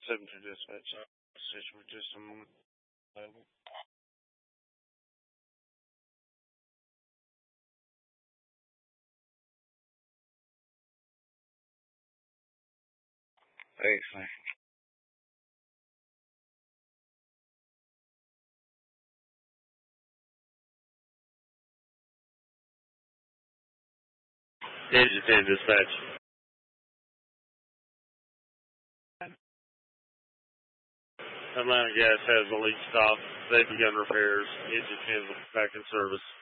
7-2 dispatch. Station for just a moment. Thanks, man. Engine 10 dispatch. Atlanta Gas has a leak stop. They've begun repairs. Engine 10 is back in service.